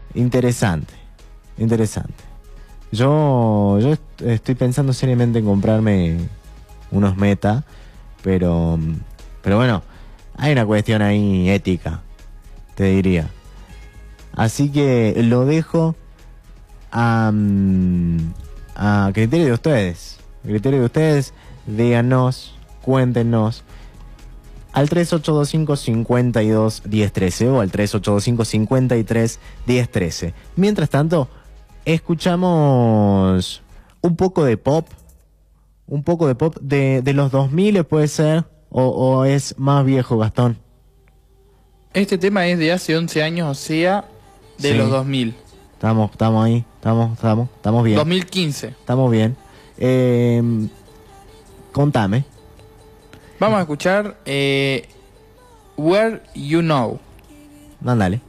Interesante, interesante. Yo estoy pensando seriamente en comprarme unos Meta, pero bueno, hay una cuestión ahí ética, te diría. Así que lo dejo a criterio de ustedes. A criterio de ustedes, díganos, cuéntenos al 3825-52-1013 o al 3825-53-1013. Mientras tanto, escuchamos un poco de pop. Un poco de pop de los 2000 puede ser, o es más viejo, Gastón. Este tema es de hace 11 años, o sea, de Sí. los 2000. Estamos ahí, estamos bien. 2015. Estamos bien. Contame. Vamos a escuchar Where You Know. Ándale.